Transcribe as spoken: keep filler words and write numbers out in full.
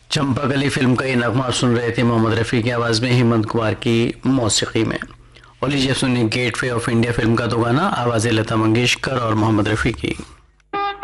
Champakali film का ये नगमा आप सुन रहे थे मोहम्मद रफ़ी की आवाज़ में, हेमंत कुमार की मौसीकी में। और लीजिए सुनिए गेटवे ऑफ इंडिया फिल्म का तो गाना, आवाज़ें लता मंगेशकर और मोहम्मद रफ़ी की।